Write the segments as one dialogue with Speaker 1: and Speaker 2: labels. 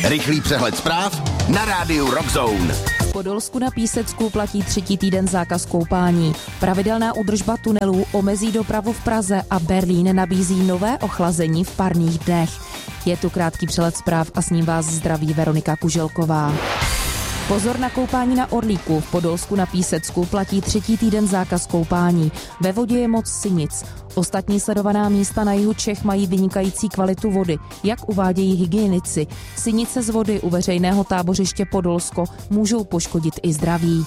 Speaker 1: Rychlý přehled zpráv na rádiu Rock Zone.
Speaker 2: V Podolsku na Písecku platí 3. týden zákaz koupání. Pravidelná údržba tunelů omezí dopravu v Praze a Berlín nabízí nové ochlazení v parních dnech. Je tu krátký přehled zpráv a s ním vás zdraví Veronika Kuželková. Pozor na koupání na Orlíku. V Podolsku na Písecku platí 3. týden zákaz koupání. Ve vodě je moc sinic. Ostatní sledovaná místa na jihu Čech mají vynikající kvalitu vody, jak uvádějí hygienici. Sinice z vody u veřejného tábořiště Podolsko můžou poškodit i zdraví.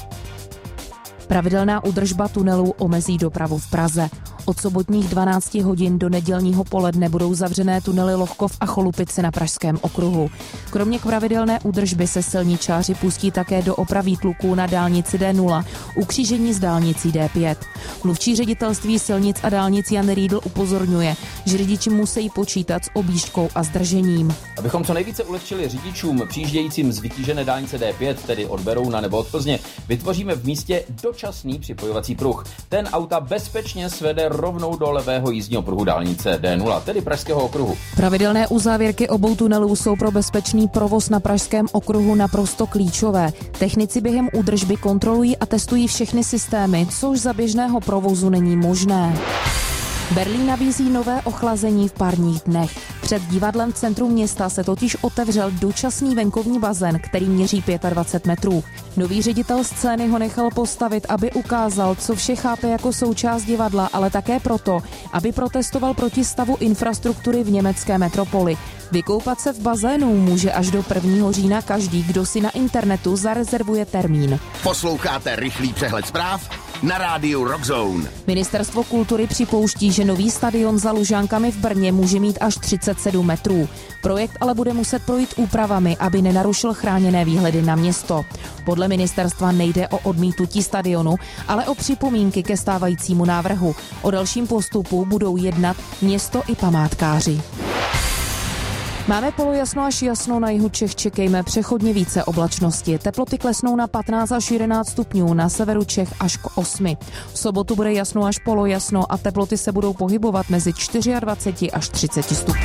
Speaker 2: Pravidelná údržba tunelů omezí dopravu v Praze. Od sobotních 12 hodin do nedělního poledne budou zavřené tunely Lohkov a Cholupice na Pražském okruhu. Kromě pravidelné údržby se silničáři pustí také do oprav výtluků na dálnici D0 u křížení s dálnicí D5. Mluvčí ředitelství silnic a dálnic Jan Riedl upozorňuje, že řidiči musí počítat s objížďkou a zdržením.
Speaker 3: Abychom co nejvíce ulehčili řidičům přijíždějícím z vytížené dálnice D5, tedy od Berouna nebo od Plzně, vytvoříme v místě dočasný připojovací pruh. Ten auta bezpečně svede rovnou do levého jízdního pruhu dálnice D0, tedy Pražského okruhu.
Speaker 2: Pravidelné uzávěrky obou tunelů jsou pro bezpečný provoz na Pražském okruhu naprosto klíčové. Technici během údržby kontrolují a testují všechny systémy, což za běžného provozu není možné. Berlín nabízí nové ochlazení v parních dnech. Před divadlem v centru města se totiž otevřel dočasný venkovní bazén, který měří 25 metrů. Nový ředitel scény ho nechal postavit, aby ukázal, co vše chápe jako součást divadla, ale také proto, aby protestoval proti stavu infrastruktury v německé metropoli. Vykoupat se v bazénu může až do 1. října každý, kdo si na internetu zarezervuje termín.
Speaker 1: Posloucháte rychlý přehled zpráv na rádiu Rock Zone.
Speaker 2: Ministerstvo kultury připouští, že nový stadion za Lužánkami v Brně může mít až 37 metrů. Projekt ale bude muset projít úpravami, aby nenarušil chráněné výhledy na město. Podle ministerstva nejde o odmítnutí stadionu, ale o připomínky ke stávajícímu návrhu. O dalším postupu budou jednat město i památkáři. Máme polojasno až jasno, na jihu Čech čekejme přechodně více oblačnosti. Teploty klesnou na 15 až 11 stupňů, na severu Čech až k 8. V sobotu bude jasno až polojasno a teploty se budou pohybovat mezi 24 až 30 stupňů.